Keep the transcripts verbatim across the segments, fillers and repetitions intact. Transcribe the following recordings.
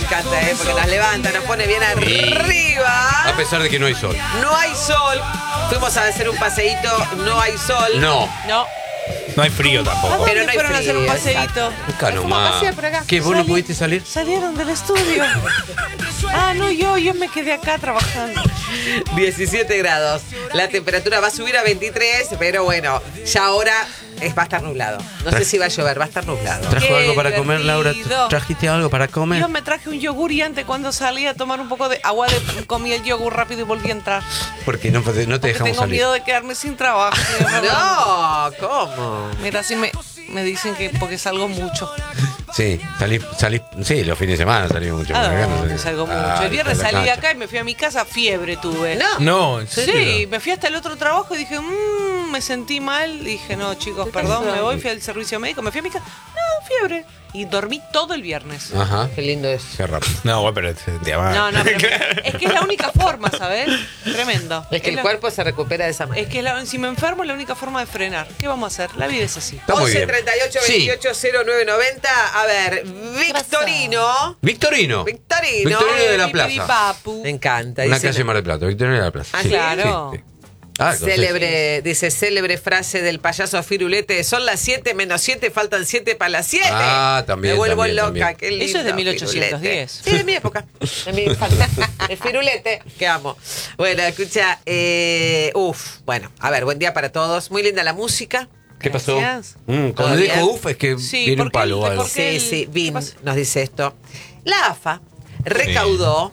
encanta, ¿eh? Porque nos levanta, nos pone bien arriba. A pesar de que no hay sol. No hay sol. Fuimos a hacer un paseíto, no hay sol. No. No. No hay frío tampoco. Pero no hay fueron a hacer un frío, paseíto. Acá nomás. pasear por acá. ¿Qué? ¿Vos no Salí- pudiste salir? Salieron del estudio. Ah, no, yo, yo me quedé acá trabajando. diecisiete grados. La temperatura va a subir a veintitrés, pero bueno, ya ahora es, va a estar nublado. No sé si va a llover, va a estar nublado. ¿Trajo Qué algo para comer, Laura? divertido. ¿Trajiste algo para comer? Yo me traje un yogur y antes cuando salí a tomar un poco de agua de, comí el yogur rápido y volví a entrar. Porque no, no te Porque dejamos tengo salir. miedo de quedarme sin trabajo. No, ¿cómo? Mira, si me, me dicen que porque salgo mucho. Sí, salí, salí, sí, los fines de semana salimos mucho. Ah, por acá, no, sé. que salgo mucho. Ah, El viernes está en la salí de cancha. acá y me fui a mi casa, fiebre tuve. No. No, ¿en serio? Sí, me fui hasta el otro trabajo y dije, mmm, me sentí mal. Dije, no, chicos, perdón, me voy. Fui al servicio médico, me fui a mi casa. No, fiebre. Y dormí todo el viernes. Ajá. Qué lindo es. Qué rápido. No, güey, pero se sentía mal. No, no, pero es que es la única forma, ¿sabes? Tremendo. Es que el la- cuerpo se recupera de esa manera. Es que la- si me enfermo es la única forma de frenar. ¿Qué vamos a hacer? La vida es así. Está muy once bien. treinta y ocho Sí. veintiocho cero nueve noventa. A ver, Victorino. Victorino. Victorino. Victorino de la Pipiri Plaza. papu. Me encanta. Una dice- calle de Mar del Plata. Victorino de la Plaza. Ah, Sí, claro. sí, sí. Ah, entonces- Célebre, dice célebre frase del payaso Firulete. Son las siete menos siete, faltan siete para las siete. Ah, también, Me vuelvo también, loca, también. qué lindo. Eso es de mil ochocientos diez. Firulete. Sí, de mi época. De mi infancia. El Firulete, que amo. Bueno, escucha, eh, uf, bueno, a ver, buen día para todos. Muy linda la música. ¿Qué pasó? Gracias. Mm, ¿Todo cuando bien? dejo uf es que Sí, viene un porque palo o el- algo. porque- Sí, el- sí, ¿qué Vin pasa? nos dice esto. La A F A recaudó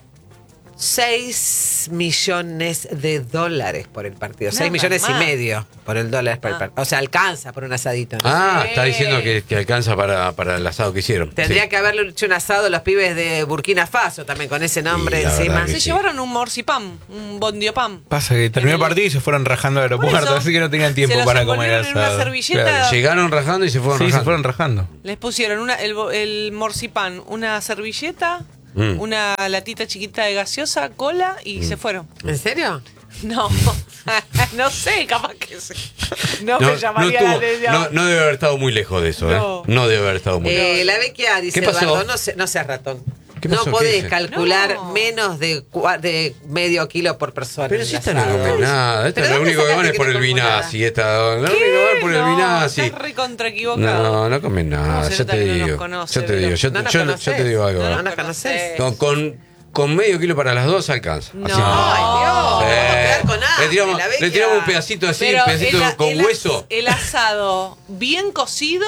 seis millones de dólares por el partido. Nada seis millones más. y medio por el dólar por el Ah. partido. O sea, alcanza por un asadito, ¿no? Ah, Sí. está diciendo que, que alcanza para, para el asado que hicieron. Tendría Sí. que haberle hecho un asado los pibes de Burkina Faso también con ese nombre Sí, la encima. verdad que Se sí. llevaron un morcipán, un bondiopam. Pasa que terminó el partido y se fueron rajando al Por aeropuerto, eso, así que no tenían se tiempo los para comer envolvieron en una asado. servilleta. Claro. Llegaron rajando y se fueron Sí, rajando. se fueron rajando. Les pusieron una, el, bo- el morcipán, una servilleta, Mm. una latita chiquita de gaseosa, cola y se fueron. ¿En serio? No, no sé, capaz que sí. No, No, me no, llamaría estuvo- la atención. no, no debe haber estado muy lejos de eso, No. ¿eh? No debe haber estado muy Eh, lejos. la Vecchia dice, ¿Qué pasó? Eduardo, no, se, no seas ratón. ¿Qué No pasó? ¿Qué podés dice? calcular No. menos de, cua- de medio kilo por persona. Pero en si el esta no asado. come nada. Esta ¿Pero lo dónde único que sacaste van es que por no el como nada? vinazi. Esta, lo único ¿Qué? que van es por el No, vinazi. estás recontra equivocado. No, no comes nada. ¿Cómo se Yo nota te que no nos digo. conoce, Yo te Vero? digo. Yo, No te- nos yo- conocés. yo te digo algo. No ¿eh? nos conocés. Con, con, con medio kilo para las dos alcanza. No. Así nomás. Ay, Dios, vamos a quedar con hambre, le, tiramos, la le Vecchia. tiramos un pedacito así, Pero un pedacito el a- con el as- hueso. ¿El asado bien cocido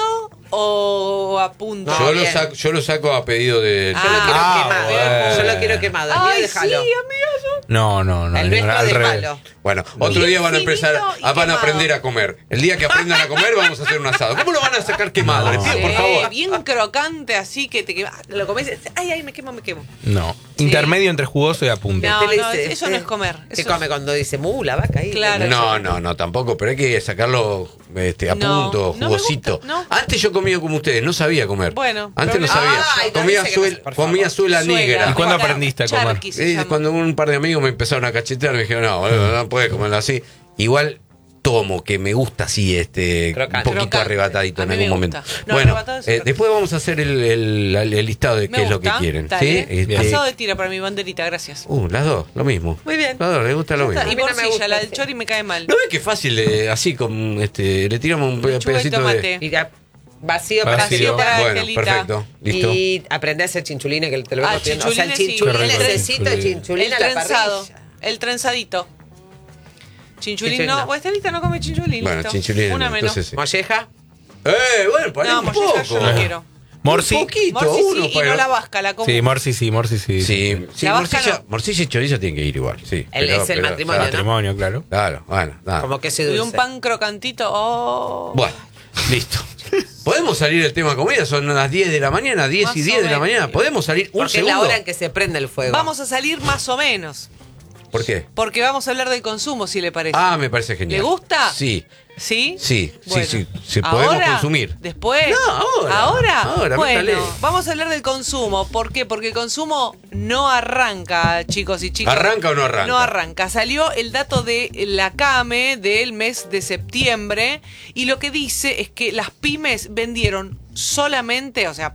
o a punto? No, yo, lo bien. saco, yo lo saco a pedido de. Yo lo quiero Ah, quemado. bueno. Yo lo quiero quemado. El mío Ay, sí, déjalo. amiga, yo- No, no, no. El ni- nuestro al de revés. palo. Bueno, otro Bien día van a empezar, finito y a, van a quemado. aprender a comer. El día que aprendan a comer vamos a hacer un asado. ¿Cómo lo van a sacar quemado? Les pido, por Sí, favor. bien crocante, así que te quema- lo comes. Ay, ay, me quemo, me quemo. No. Intermedio entre jugoso y a punto. No, Usted le no, dice, eso eh, no es comer. ¿Qué Eso come es- cuando dice, mu, la vaca ahí? Claro. No, no, no, tampoco, pero hay que sacarlo este, a No, punto, no me jugosito. gusta, no. Antes yo comía como ustedes, no sabía comer. Bueno, Antes no pero- sabía. Ay, no comía dice que no suel- sé, por favor. comía suela Suela. negra. ¿Y cuándo Claro, aprendiste a comer? charqui se Eh, llama. cuando un par de amigos me empezaron a cachetear, me dijeron, no, boludo, no puedes comerlo así. Igual tomo, que me gusta así, este, Crocante. un poquito Crocante. arrebatadito A en mí me algún gusta. momento. No, bueno, arrebatado es eh, otra después vamos a hacer el, el- el listado de Me qué es lo que gusta, quieren. dale. ¿sí? Este, Asado de tira para mi banderita, gracias. uh, las dos, lo mismo. Muy bien. Las dos, les gusta lo Ya está, mismo. y A mí no me morcilla, gusta, la del sí. chori me cae mal. ¿No ves que fácil, eh, así, con, este, le tiramos un pe- Lechuga y pedacito de... tomate. Y ya, vacío para Vacío. siempre. para Bueno, Angelita. perfecto, listo. Y aprender a hacer chinchulines, que te lo vengo Ah, pidiendo. O sea, el chinchulines, sí. chinchulín Qué rico el necesito chinchulín. chinchulín El a la trenzado, parrilla. el trenzadito. Chinchulín Chinchulín no, no. pues Estelita no come chinchulín. Bueno, listo. chinchulín, Una no, menos. entonces sí. Molleja. Eh, bueno, pará No, un molleja poco. yo no quiero. Morsi. Un poquito, Morsi uno sí y para- no la vasca, la como. Sí, Morsi sí, Morsi sí. Sí, sí, La vasca morcilla, no. morcilla y chorizo tienen que ir igual, sí. El- es el matrimonio, claro, ¿no? Matrimonio, claro. Claro, bueno, nada. Como que se Y dulce. un pan crocantito. Oh. Bueno, listo. ¿Podemos salir del tema comida? Son las diez de la mañana, diez Más y o diez de la menos. mañana. ¿Podemos salir un Porque es segundo? la hora en que se prende el fuego. Vamos a salir más o menos. ¿Por qué? Porque vamos a hablar del consumo, si le parece. Ah, me parece genial. ¿Le gusta? Sí. ¿Sí? Sí, Bueno. sí, sí. Se podemos ¿Ahora? consumir. ¿Después? No, ahora. ¿Ahora? Ahora, bueno, métale. vamos a hablar del consumo. ¿Por qué? Porque el consumo no arranca, chicos y chicas. ¿Arranca o no arranca? No arranca. Salió el dato de la CAME del mes de septiembre y lo que dice es que las pymes vendieron solamente, o sea,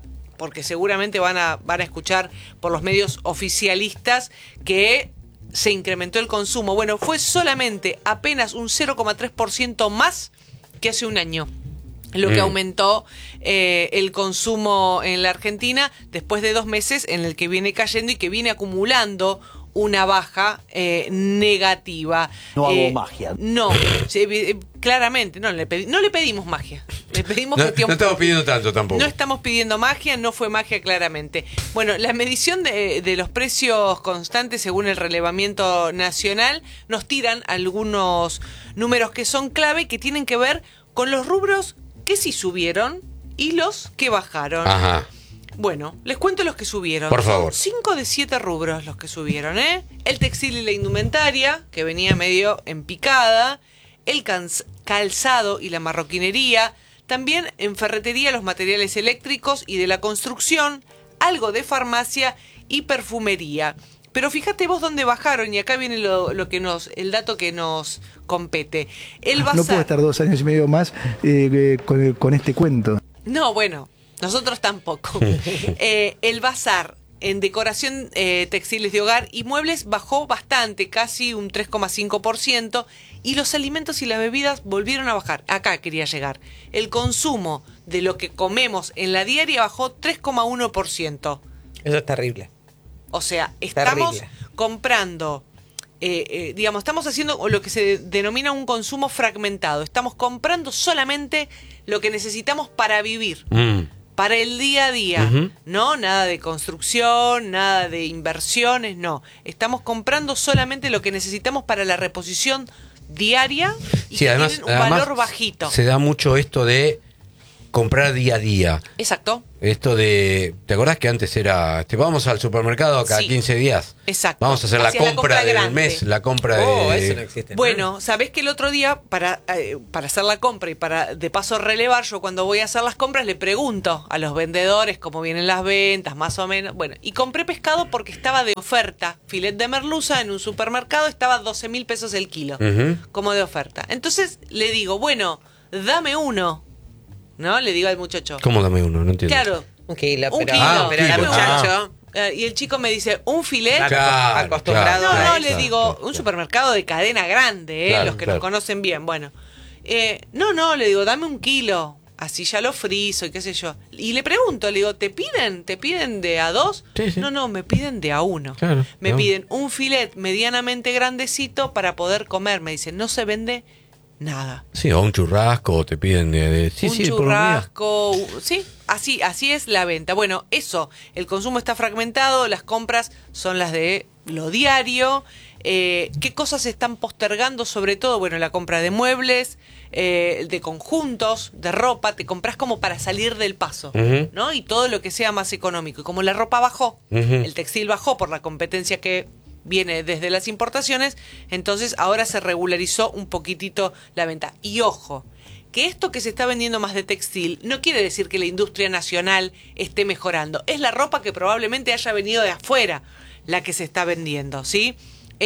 porque seguramente van a, van a escuchar por los medios oficialistas que se incrementó el consumo. Bueno, fue solamente apenas un cero coma tres por ciento más que hace un año lo que Mm. aumentó eh, el consumo en la Argentina después de dos meses en el que viene cayendo y que viene acumulando una baja eh, negativa. No hago Eh, magia. No, sí, eh, claramente, no le, pedi- no le pedimos magia. Le pedimos No, gestión no estamos propia. pidiendo tanto tampoco. No estamos pidiendo magia, no fue magia claramente. Bueno, la medición de, de los precios constantes según el relevamiento nacional nos tiran algunos números que son clave que tienen que ver con los rubros que sí subieron y los que bajaron. Ajá. Bueno, les cuento los que subieron. Por favor. Son cinco de siete rubros los que subieron, ¿eh? El textil y la indumentaria, que venía medio en picada. El cans- calzado y la marroquinería. También en ferretería los materiales eléctricos y de la construcción. Algo de farmacia y perfumería. Pero fíjate vos dónde bajaron, y acá viene lo, lo que nos, el dato que nos compete. El No bazar. puedo estar dos años y medio más eh, eh, con, con este cuento. No, bueno, nosotros tampoco. Eh, el bazar en decoración, eh, textiles de hogar y muebles bajó bastante, casi un tres coma cinco por ciento, y los alimentos y las bebidas volvieron a bajar. Acá quería llegar. El consumo de lo que comemos en la diaria bajó tres coma uno por ciento. Eso es terrible. O sea, estamos Terrible. comprando, eh, eh, digamos, estamos haciendo lo que se denomina un consumo fragmentado. Estamos comprando solamente lo que necesitamos para vivir, Mm. para el día a día. Ujú. No, nada de construcción, nada de inversiones, no. Estamos comprando solamente lo que necesitamos para la reposición diaria y Sí, que además, tienen un además valor bajito. se da mucho esto de comprar día a día. Exacto. Esto de, ¿te acordás que antes era, este, vamos al supermercado cada Sí. quince días? Exacto. Vamos a hacer la Hacías la compra, compra del grande. mes, la compra Oh, de... eso no existe. Bueno, sabés que el otro día, para, eh, para hacer la compra y para de paso relevar, yo cuando voy a hacer las compras le pregunto a los vendedores cómo vienen las ventas, más o menos. Bueno, y compré pescado porque estaba de oferta. Filet de merluza en un supermercado estaba doce mil pesos el kilo, Ujú. como de oferta. Entonces le digo, bueno, dame uno, ¿no? Le digo al muchacho. ¿Cómo dame uno? No entiendo. Claro, Un kilo, un pero, kilo. Ah, pero el kilo. muchacho... eh, y el chico me dice, ¿un filet? Claro, Claro, acostumbrado No, claro, no, a le eso. digo, claro, un claro. supermercado de cadena grande, ¿eh? Claro, Los que claro. nos conocen bien. Bueno, eh, no, no, le digo, dame un kilo, así ya lo frizo y qué sé yo. Y le pregunto, le digo, ¿te piden? ¿Te piden de a dos? Sí, sí. No, no, me piden de a uno. Claro, me de a uno. piden un filet medianamente grandecito para poder comer. Me dicen, no se vende nada. Sí, o un churrasco, o te piden de... de- sí, un sí, por un día. churrasco, u- sí, así, así es la venta. Bueno, eso, el consumo está fragmentado, las compras son las de lo diario. Eh, ¿Qué cosas se están postergando? Sobre todo, bueno, la compra de muebles, eh, de conjuntos, de ropa, te compras como para salir del paso, Ujú. ¿no? Y todo lo que sea más económico. Y como la ropa bajó, Ujú. el textil bajó por la competencia que viene desde las importaciones, entonces ahora se regularizó un poquitito la venta. Y ojo, que esto que se está vendiendo más de textil no quiere decir que la industria nacional esté mejorando. Es la ropa que probablemente haya venido de afuera la que se está vendiendo, ¿sí?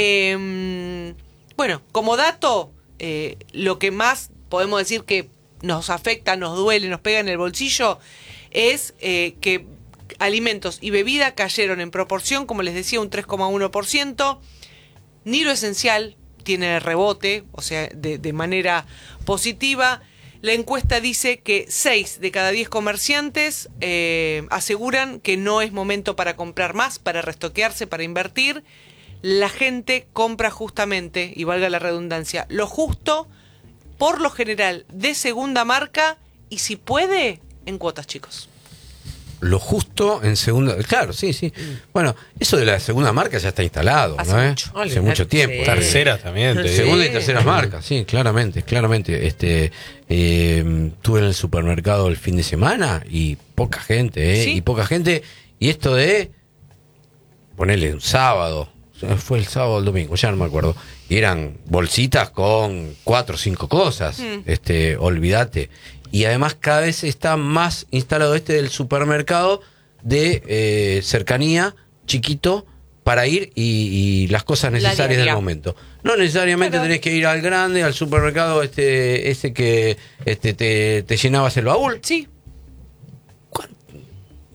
Eh, bueno, como dato, eh, lo que más podemos decir que nos afecta, nos duele, nos pega en el bolsillo, es eh, que alimentos y bebida cayeron en proporción, como les decía, un tres coma uno por ciento. Ni lo esencial tiene rebote, o sea, de, de manera positiva. La encuesta dice que seis de cada diez comerciantes eh, aseguran que no es momento para comprar más, para restoquearse, para invertir. La gente compra justamente, y valga la redundancia, lo justo, por lo general, de segunda marca y si puede, en cuotas, chicos. Lo justo en segunda... Claro, sí, sí. Bueno, eso de la segunda marca ya está instalado, Hace ¿no? eh? mucho. Hace mucho tiempo. Sí. Tercera también, te digo. Segunda y Sí. terceras marcas, sí, claramente, claramente. Este, eh, estuve en el supermercado el fin de semana y poca gente, ¿eh? Sí. Y poca gente. Y esto de ponerle un sábado, o sea, fue el sábado o el domingo, ya no me acuerdo. Y eran bolsitas con cuatro o cinco cosas. Mm. Este, olvídate. Y además cada vez está más instalado este del supermercado de eh, cercanía, chiquito, para ir y, y las cosas La necesarias del diaria. momento. No necesariamente Claro. tenés que ir al grande, al supermercado este ese que este te, te llenabas el baúl. Sí.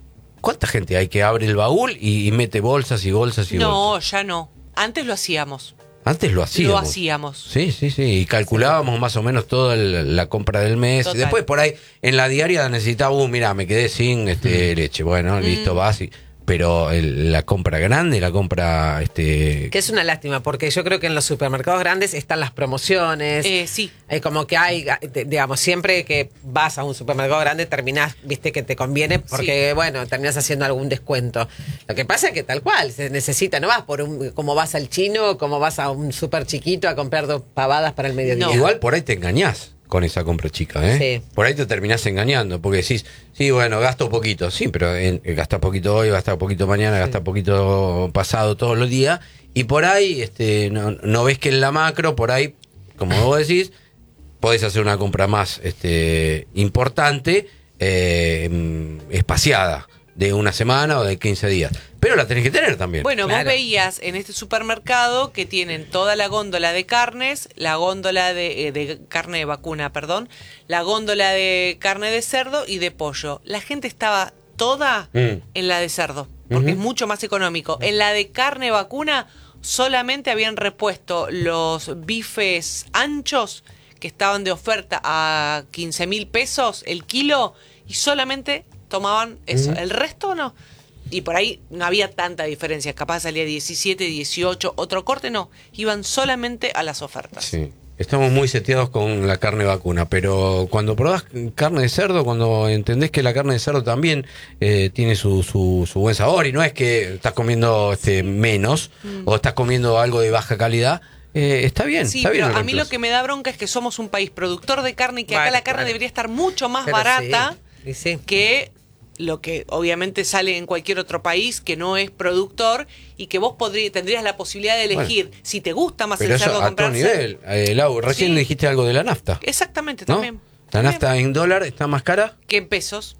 ¿cuánta gente hay que abre el baúl y, y mete bolsas y bolsas y No, bolsas? ya no. Antes lo hacíamos. Antes lo hacíamos. Lo hacíamos. Sí, sí, sí. Y calculábamos más o menos toda el- la compra del mes. Total. Y después por ahí, en la diaria necesitaba, uh, mira, me quedé sin este leche. Bueno, listo, vas y... Pero el- la compra grande, la compra... este Que es una lástima, porque yo creo que en los supermercados grandes están las promociones. Eh, sí. Hay como que hay, de- digamos, siempre que vas a un supermercado grande terminás, viste que te conviene, porque, bueno, terminás haciendo algún descuento. Lo que pasa es que tal cual, se necesita, no vas por un, como vas al chino, como vas a un súper chiquito a comprar dos pavadas para el mediodía. No. Igual por ahí te engañás con esa compra chica, ¿eh? Sí. Por ahí te terminás engañando, porque decís, sí, bueno, gasto poquito, sí, pero en, gastás poquito hoy, gastás poquito mañana, gastás poquito pasado todos los días, y por ahí este, no, no ves que en la macro, por ahí, como vos decís, podés hacer una compra más este, importante, eh, mm, espaciada, de una semana o de quince días. Pero la tenés que tener también. Bueno, Claro. vos veías en este supermercado que tienen toda la góndola de carnes, la góndola de, eh, de carne de vacuna, perdón, la góndola de carne de cerdo y de pollo. La gente estaba toda Mm. en la de cerdo, porque Ujú. es mucho más económico. En la de carne vacuna solamente habían repuesto los bifes anchos que estaban de oferta a quince mil pesos el kilo y solamente tomaban eso. Ujú. El resto no. Y por ahí no había tanta diferencia. Capaz salía diecisiete, dieciocho, otro corte no. Iban solamente a las ofertas. Sí, estamos muy seteados con la carne vacuna, pero cuando probás carne de cerdo, cuando entendés que la carne de cerdo también eh, tiene su, su, su buen sabor, y no es que estás comiendo este, menos o estás comiendo algo de baja calidad, eh, está bien, Sí, está bien. pero el a mí lo reemplazo. que me da bronca es que somos un país productor de carne y que acá Bueno, la carne claro. debería estar mucho más Pero barata sí, y sí. que lo que obviamente sale en cualquier otro país que no es productor y que vos podrí- tendrías la posibilidad de elegir si te gusta más Pero el eso cerdo a todo comprarse. nivel. Eh, Lau, recién Sí. dijiste algo de la nafta, Exactamente, ¿no? también. La También. nafta en dólar está más cara Que en pesos.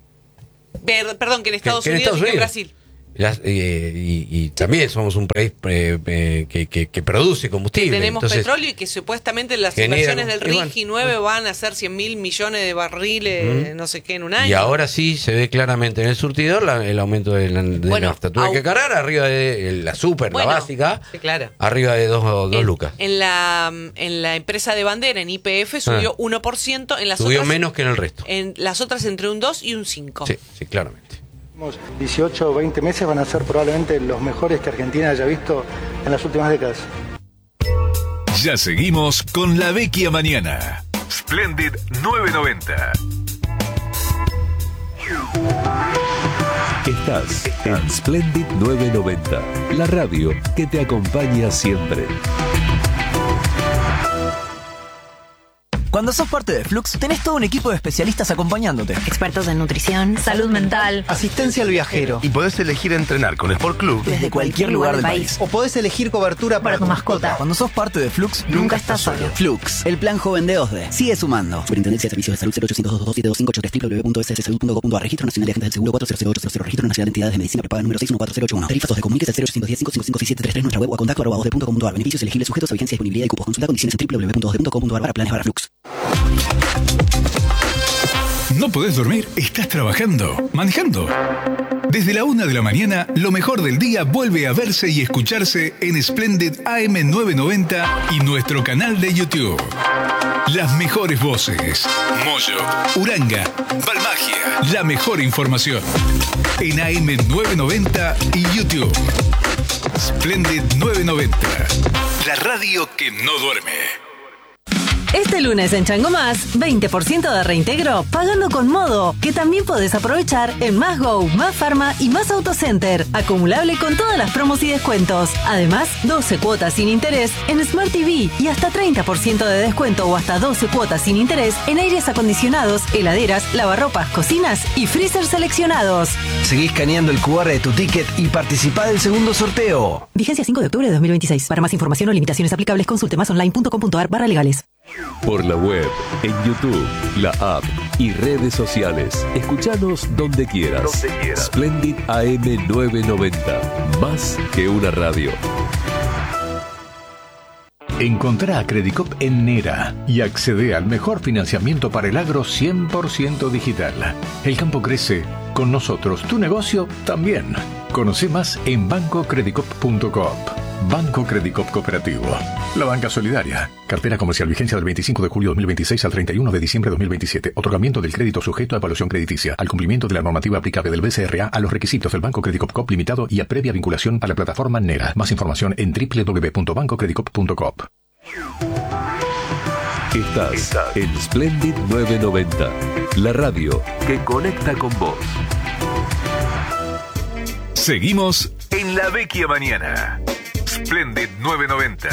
Per- perdón, que en Estados que en Unidos Estados y que en Unidos. Brasil. Las- eh, y, y también somos un país eh, eh, que, que, que produce combustible. Tenemos Entonces, petróleo y que supuestamente las genera- inversiones del y bueno. RIGI nueve van a ser cien mil millones de barriles, Mm. no sé qué, en un año. Y ahora sí se ve claramente en el surtidor la- el aumento de la, de Bueno, nafta. Tuve au- que cargar arriba de la super, Bueno, la básica, Sí, claro. arriba de dos, dos en, lucas. En la, en la empresa de bandera, en Y P F, subió Ah. uno por ciento, en las Subió otras, menos que en el resto. en las otras entre un dos y un cinco. Sí, sí, claramente. dieciocho o veinte meses van a ser probablemente los mejores que Argentina haya visto en las últimas décadas. Ya seguimos con La Vecchia Mañana. Splendid nueve noventa. Estás en Splendid nueve noventa, la radio que te acompaña siempre. Cuando sos parte de Flux, tenés todo un equipo de especialistas acompañándote. Expertos en nutrición, salud mental. Asistencia al viajero. Y podés elegir entrenar con Sport Club Desde cualquier lugar del país. O podés elegir cobertura Para tu mascota. Cuando sos parte de Flux, Nunca estás solo. Flux, el plan joven de OSDE. Sigue sumando. Superintendencia de Servicios de Salud cero ochocientos dos dos siete dos cinco ocho tres w w w punto s s salud punto gov punto a r. Registro Nacional de Agentes del Seguro cuatro cero cero ocho cero cero. Registro Nacional de Entidades de Medicina Prepaga número seis uno cuatro cero ocho uno. Tarifas de comuniques al cero ochocientos diez cinco cinco cinco seis siete tres tres. Nuestra web o a contacto arroba osde punto com punto a r. Beneficios elegibles sujetos a vigencia, disponibilidad y cupos. Consulta condiciones en w w w punto osde punto com punto a r para planes para Flux. ¿No podés dormir? ¿Estás trabajando? ¿Manejando? Desde la una de la mañana, lo mejor del día vuelve a verse y escucharse en Splendid A M novecientos noventa y nuestro canal de YouTube. Las mejores voces. Moyo, Uranga, Balmagia. La mejor información. En A M novecientos noventa y YouTube. Splendid novecientos noventa. La radio que no duerme. Este lunes en Chango Más, veinte por ciento de reintegro pagando con Modo, que también podés aprovechar en Más Go, Más Pharma y Más Autocenter, acumulable con todas las promos y descuentos. Además, doce cuotas sin interés en Smart T V y hasta treinta por ciento de descuento o hasta doce cuotas sin interés en aires acondicionados, heladeras, lavarropas, cocinas y freezer seleccionados. Seguí escaneando el Q R de tu ticket y participá del segundo sorteo. Vigencia cinco de octubre de dos mil veintiséis. Para más información o limitaciones aplicables, consulte más online punto com punto a r barra legales. Por la web, en YouTube, la app y redes sociales. Escuchanos donde quieras. Donde quieras. Splendid A M novecientos noventa. Más que una radio. Encontrá a Credicop en Nera y accede al mejor financiamiento para el agro cien por ciento digital. El campo crece, con nosotros tu negocio también. Conoce más en banco credicop punto coop. Banco Credicop Cooperativo. La banca solidaria. Cartera comercial, vigencia del veinticinco de julio de dos mil veintiséis al treinta y uno de diciembre de dos mil veintisiete. Otorgamiento del crédito sujeto a evaluación crediticia. Al cumplimiento de la normativa aplicable del B C R A a los requisitos del Banco Credicop Coop Limitado y a previa vinculación a la plataforma Nera. Más información en doble u doble u doble u punto banco credicop punto coop. Estás en Splendid novecientos noventa, la radio que conecta con vos. Seguimos en La Vecchia Mañana. Splendid novecientos noventa.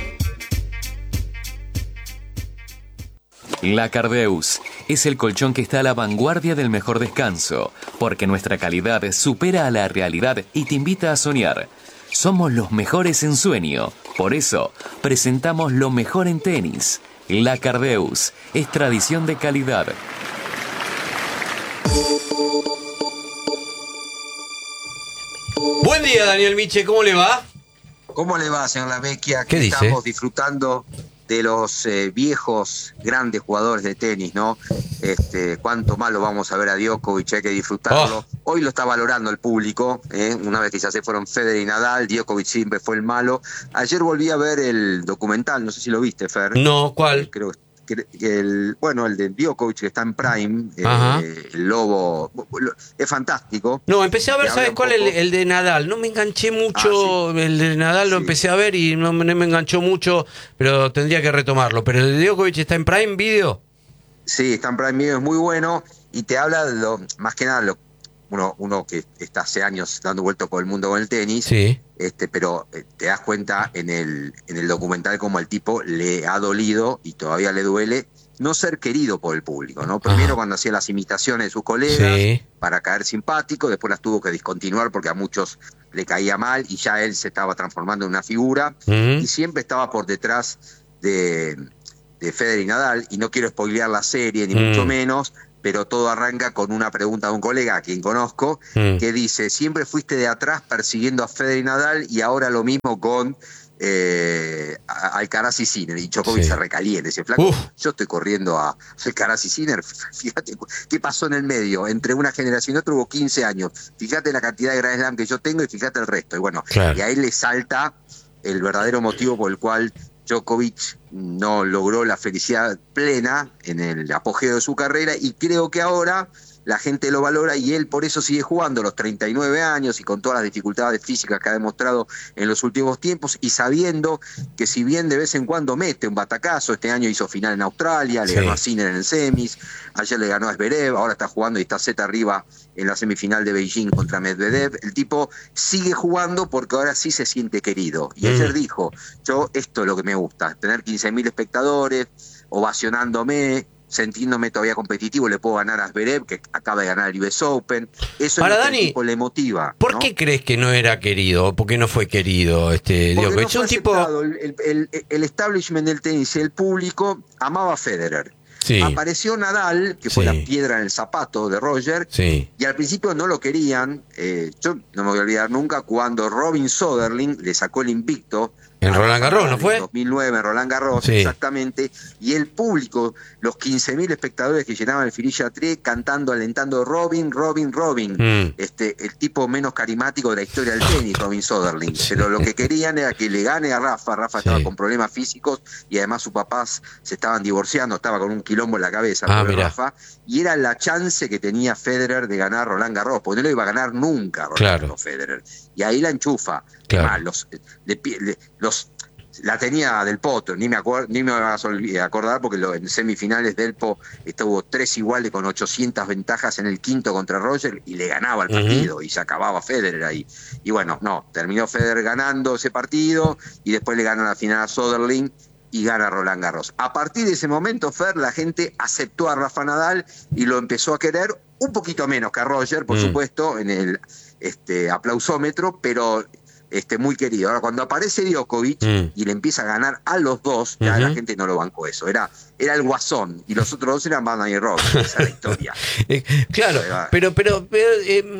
La Cardeus es el colchón que está a la vanguardia del mejor descanso, porque nuestra calidad supera a la realidad y te invita a soñar. Somos los mejores en sueño, por eso presentamos lo mejor en tenis. La Cardeus es tradición de calidad. Buen día, Daniel Miche, ¿cómo le va? ¿Cómo le va, señor La Vecchia? ¿Qué dice? Estamos disfrutando de los eh, viejos, grandes jugadores de tenis, ¿no? Este, cuánto más lo vamos a ver a Djokovic, hay que disfrutarlo. Oh. Hoy lo está valorando el público, ¿eh? Una vez que ya se fueron Federer y Nadal, Djokovic siempre fue el malo. Ayer volví a ver el documental, no sé si lo viste, Fer. No, ¿cuál? Creo que el, bueno, el de Djokovic que está en Prime, eh, el lobo, es fantástico. No, empecé a ver, ¿sabes cuál? El, el de Nadal. No me enganché mucho, ah, sí. El de Nadal sí. Lo empecé a ver y no, no me enganchó mucho, pero tendría que retomarlo. Pero el de Djokovic está en Prime Video. Sí, está en Prime Video, es muy bueno y te habla de lo, más que nada, lo, uno, uno que está hace años dando vueltas por el mundo con el tenis. Sí. Este, pero eh, te das cuenta en el, en el documental como al tipo le ha dolido y todavía le duele no ser querido por el público, ¿no? Primero Ajá. cuando hacía las imitaciones de sus colegas sí. para caer simpático, después las tuvo que discontinuar porque a muchos le caía mal y ya él se estaba transformando en una figura uh-huh. y siempre estaba por detrás de, de Federer y Nadal, y no quiero spoilear la serie ni uh-huh. mucho menos, pero todo arranca con una pregunta de un colega a quien conozco, mm. que dice, siempre fuiste de atrás persiguiendo a Federer y Nadal y ahora lo mismo con eh, Alcaraz y Sinner. Y Djokovic sí. se recalienta, dice, flaco, Uf. yo estoy corriendo a Alcaraz y Sinner, fíjate qué pasó en el medio, entre una generación y otra hubo quince años, fíjate la cantidad de Grand Slam que yo tengo y fíjate el resto. Y bueno, claro. y ahí le salta el verdadero motivo por el cual Djokovic no logró la felicidad plena en el apogeo de su carrera, y creo que ahora la gente lo valora y él por eso sigue jugando a los treinta y nueve años y con todas las dificultades físicas que ha demostrado en los últimos tiempos, y sabiendo que si bien de vez en cuando mete un batacazo, este año hizo final en Australia, le sí. ganó a Sinner en semis, ayer le ganó a Zverev, ahora está jugando y está set arriba en la semifinal de Beijing contra Medvedev. El tipo sigue jugando porque ahora sí se siente querido, y mm. ayer dijo, yo esto es lo que me gusta, tener quince mil espectadores ovacionándome, sintiéndome todavía competitivo, le puedo ganar a Zverev, que acaba de ganar el U S Open. Eso Ahora, es lo Dani, que el tipo le motiva. ¿Por ¿no? qué crees que no era querido? ¿Por qué no fue querido? Este, Porque digo, no fue un tipo... el, el, el establishment del tenis, el público amaba a Federer. Sí. Apareció Nadal, que fue sí. la piedra en el zapato de Roger, sí. y al principio no lo querían. Eh, yo no me voy a olvidar nunca cuando Robin Soderling le sacó el invicto en Roland Garros, ¿no fue? En dos mil nueve, en Roland Garros, sí. exactamente. Y el público, los quince mil espectadores que llenaban el Philippe Chatrier cantando, alentando Robin, Robin, Robin. Mm. Este, el tipo menos carismático de la historia del tenis, Robin Soderling. Sí. Pero lo que querían era que le gane a Rafa. Rafa sí. estaba con problemas físicos y además sus papás se estaban divorciando, estaba con un quilombo en la cabeza, ah, Rafa. Y era la chance que tenía Federer de ganar Roland Garros, porque no lo iba a ganar nunca Roland claro. Garros Federer. Y ahí la enchufa. Claro. Además, los, le, le, los la tenía Del Potro, ni me acuerdo, ni me vas a acordar porque lo, en semifinales Del Po estuvo tres iguales con ochocientas ventajas en el quinto contra Roger y le ganaba el partido uh-huh. y se acababa Federer ahí. Y bueno, no, terminó Federer ganando ese partido y después le gana la final a Soderling y gana Roland Garros. A partir de ese momento, Fer, la gente aceptó a Rafa Nadal y lo empezó a querer un poquito menos que a Roger, por mm. supuesto, en el este, aplausómetro, pero este, muy querido. Ahora, cuando aparece Djokovic mm. y le empieza a ganar a los dos, ya uh-huh. la gente no lo bancó eso. Era, era el Guasón y los otros dos eran Batman y Robin. Esa es la historia. eh, claro, pero, pero, pero eh,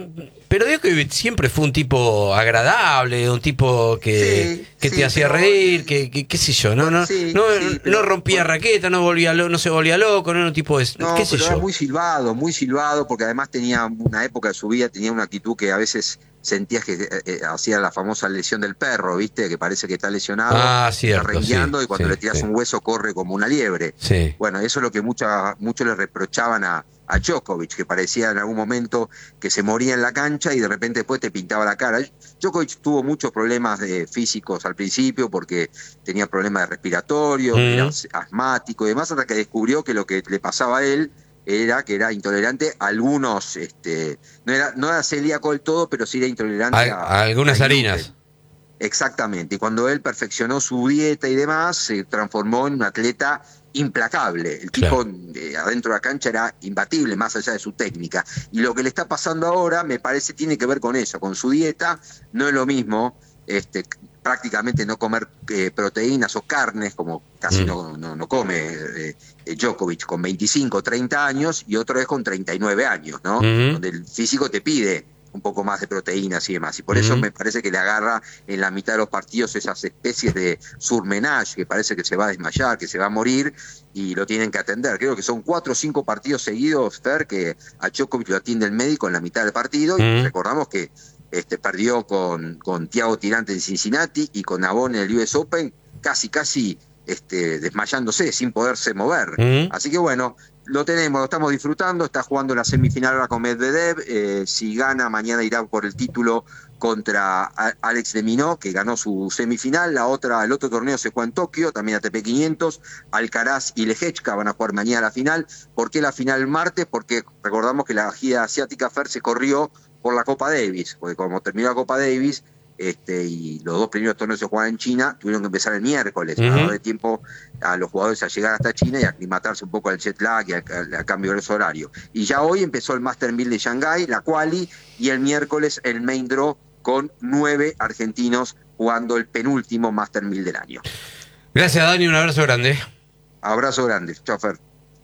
Pero Djokovic siempre fue un tipo agradable, un tipo que, Sí, que sí, te hacía pero- reír, que, que qué sé yo, no no Sí, no, sí, pero- no rompía raqueta, no volvía lo- no se volvía loco, no era un tipo de No, qué sé pero yo. era muy silbado, muy silbado, porque además tenía una época de su vida, tenía una actitud que a veces sentías que eh, eh, hacía la famosa lesión del perro, ¿viste? Que parece que está lesionado, Ah, cierto, está rengueando sí, y cuando sí, le tiras sí. un hueso corre como una liebre. Sí. Bueno, eso es lo que mucha, muchos le reprochaban a, a Djokovic, que parecía en algún momento que se moría en la cancha y de repente después te pintaba la cara. Djokovic tuvo muchos problemas de físicos al principio porque tenía problemas de respiratorio, Mm. era asmático y demás, hasta que descubrió que lo que le pasaba a él era que era intolerante a algunos, este, no era, no era celíaco del todo, pero sí era intolerante A, a, a algunas al gluten. harinas. Exactamente, y cuando él perfeccionó su dieta y demás, se transformó en un atleta implacable. El tipo Claro. eh, adentro de la cancha era imbatible, más allá de su técnica. Y lo que le está pasando ahora, me parece, tiene que ver con eso, con su dieta. No es lo mismo este, prácticamente no comer eh, proteínas o carnes, como casi Mm. no, no, no come eh, eh, Djokovic con veinticinco, treinta años, y otro es con treinta y nueve años, ¿no? Ujú. Donde el físico te pide un poco más de proteínas y demás. Y por Ujú. eso me parece que le agarra en la mitad de los partidos esas especies de surmenage, que parece que se va a desmayar, que se va a morir, y lo tienen que atender. Creo que son cuatro o cinco partidos seguidos, Fer, que a Djokovic lo atiende el médico en la mitad del partido, y Ujú. recordamos que este, perdió con, con Thiago Tirante en Cincinnati y con Nabón en el U S Open, casi, casi este, desmayándose, sin poderse mover. Ujú. Así que bueno, lo tenemos, lo estamos disfrutando, está jugando la semifinal ahora con Medvedev, eh, si gana mañana irá por el título contra A- Alex de Minó, que ganó su semifinal. La otra, el otro torneo se juega en Tokio, también A T P quinientos, Alcaraz y Lejechka van a jugar mañana la final. ¿Por qué la final martes? Porque recordamos que la gira asiática Fer se corrió por la Copa Davis, porque como terminó la Copa Davis, este, y los dos primeros torneos se juegan en China, tuvieron que empezar el miércoles, Ujú. para darle tiempo a los jugadores a llegar hasta China y aclimatarse un poco al jet lag y al, al- al cambio de horario. Y ya hoy empezó el Master mil de Shanghái, la quali, y el miércoles el main draw con nueve argentinos jugando el penúltimo Master mil del año. Gracias, Dani, un abrazo grande. Abrazo grande, chau, Fer.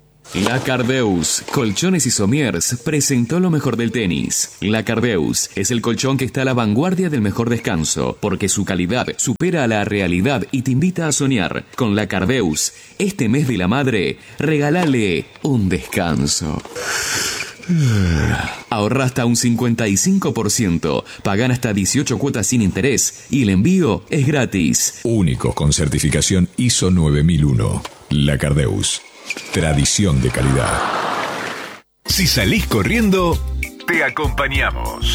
La Cardeus, Colchones y Somiers, presentó lo mejor del tenis. La Cardeus es el colchón que está a la vanguardia del mejor descanso, porque su calidad supera a la realidad y te invita a soñar. Con La Cardeus, este mes de la madre, regálale un descanso. Ahorra hasta un cincuenta y cinco por ciento, pagan hasta dieciocho cuotas sin interés y el envío es gratis. Únicos con certificación I S O nueve mil uno. La Cardeus. Tradición de calidad. Si salís corriendo, te acompañamos.